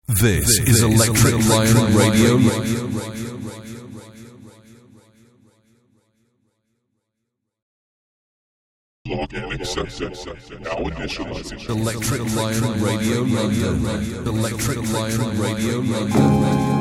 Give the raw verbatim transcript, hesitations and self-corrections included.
This is Electric Lion Radio. Login accepted. Now initializing. Electric Lion Radio London. Electric Lion Radio London.